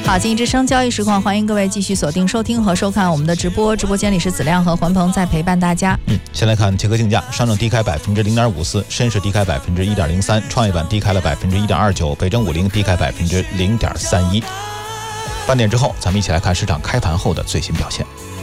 好，经济之声交易实况，欢迎各位继续锁定收听和收看我们的直播。直播间里是子亮和环鹏在陪伴大家。 先来看铁壳竞价，上证低开0.54%，深市低开1.03%，创业板低开了1.29%，北证50低开0.31%。半点之后，咱们一起来看市场开盘后的最新表现。